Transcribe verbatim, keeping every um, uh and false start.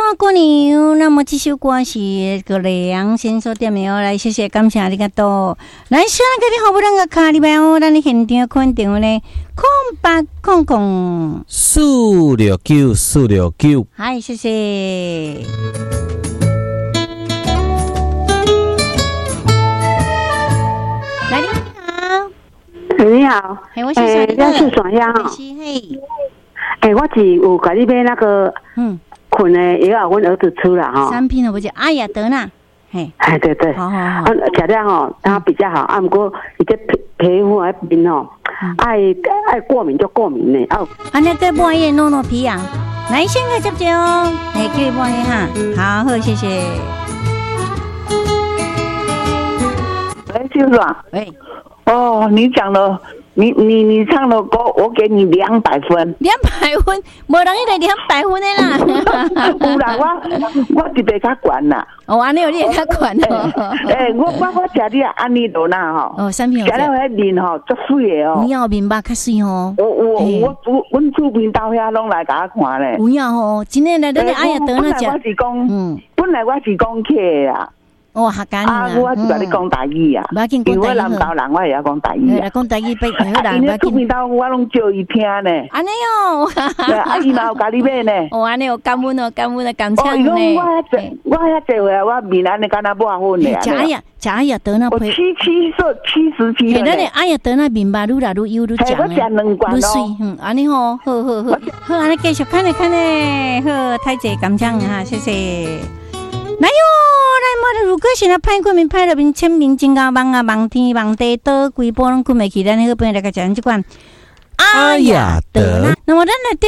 山姑娘，那么这首歌是个梁先所点的哦，来谢谢感谢啊りがとう。来，现在给你好不人个卡里边哦，咱你现场肯定呢，空八空空四六九四六九， 嗨，谢谢。来，你好， 你好， 嘿，我是小丽， 我是爽呀哈。 嘿， 哎，我是有给你买那个嗯。 捆的也要我儿子吃了哈， 产品了不就阿雅德纳，嘿， 哎对对， 好好好， 吃了吼，它比较好，啊，不过伊这皮皮肤那边吼，爱爱过敏就过敏呢，哦， 啊，那个抹叶弄弄皮痒，来先个接接哦，哎，可以抹叶哈，好，好，谢谢。 喂，秀爽， 喂， 哦，你讲了。你你你唱的歌，我给你两百分。 两百分，无人一个两百分的啦。 有啦，我我一个较悬啦。 哦，安尼有你也较悬哦。 诶，我我我食你安尼罗那吼。 哦，产品食了迄面吼，足水的哦。 有影面巴较水哦。 我我我我阮厝边到遐拢来甲我看咧。 有影吼，真诶来，咱阿雅德那食。本来我是讲，嗯，本来我是讲客啊。 哦，客家人啊！我是甲你讲台语啊，因为南投人我也要讲台语啊。 讲台语比好人。 因为出面到我拢叫伊听呢。 安尼哦， 啊，伊嘛有甲你买呢。 哦，安尼有感恩哦，感恩啊，感谢呢。哦，伊讲我遐我遐坐回我面安尼敢若抹粉呢。 假呀，假呀，得那我七七岁，七十七了。 咱咧哎呀，得那面吧，愈来愈油愈酱呢， 愈水。嗯，安尼吼，好好好，好，安尼继续看咧看咧，好，太谢感谢哈，谢谢。来哟，来莫如果是那歹过面歹了面签名真高望啊望天望地倒规波拢困袂去，咱迄个边来个讲即款。 阿雅德， 那么咱来。